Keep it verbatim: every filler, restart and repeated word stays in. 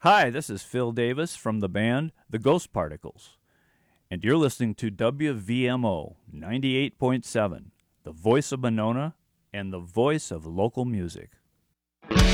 Hi, this is Phil Davis from the band The Ghost Particles, and you're listening to W V M O ninety-eight point seven, the voice of Monona and the voice of local music.